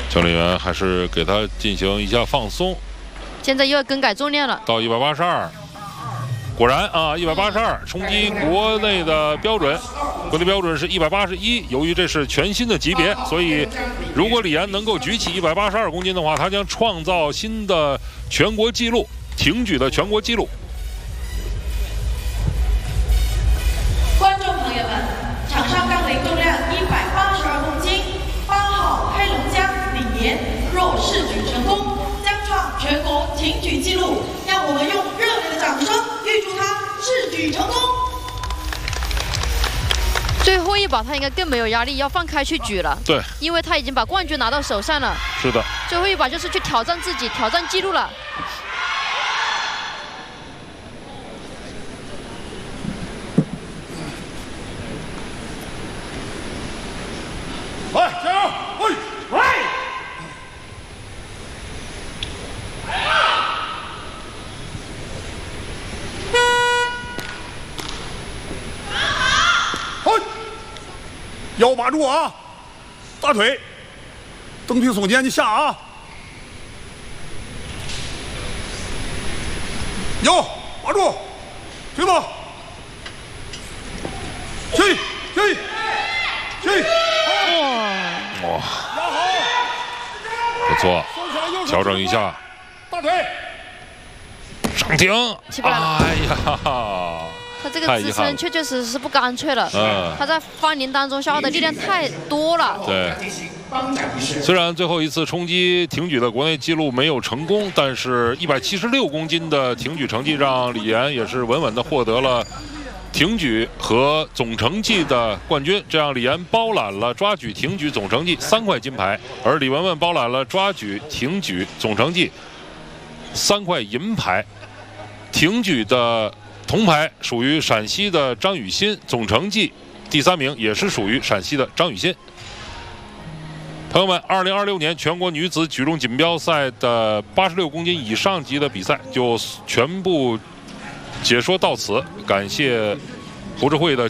教练员还是给他进行一下放松。 现在又要更改重量了， 到182，果然啊，182冲击国内的标准，国内标准是181。由于这是全新的级别，所以如果李岩能够举起182公斤的话，他将创造新的全国纪录，挺举的全国纪录。 观众朋友们，场上杠铃重量182公斤，8号黑龙江李岩若试举成功，将创全国挺举纪录。让我们用热烈的掌声预祝他试举成功。 最后一把他应该更没有压力，要放开去举了。 对， 因为他已经把冠军拿到手上了。 是的， 最后一把就是去挑战自己，挑战纪录了。 来，加油！喂！腰把住啊，大腿，蹬平耸肩，你下啊，腰把住，腿子，去， 哇，不错，调整一下， 大腿， 上挺， 起不来了。 哎呀！ 他这个支撑确实是不干脆了。他在翻林当中消耗的力量太多了。 对，虽然最后一次冲击挺举的国内纪录没有成功，但是176公斤的挺举成绩让李岩也是稳稳的获得了挺举和总成绩的冠军。这样李岩包揽了抓举、挺举总成绩3块金牌，而李雯雯包揽了抓举、挺举总成绩3块银牌。挺举的铜牌属于陕西的张雨欣，总成绩第3名也是属于陕西的张雨欣。朋友们，2026年全国女子举重锦标赛的86公斤以上级的比赛就全部解说到此，感谢胡志慧的。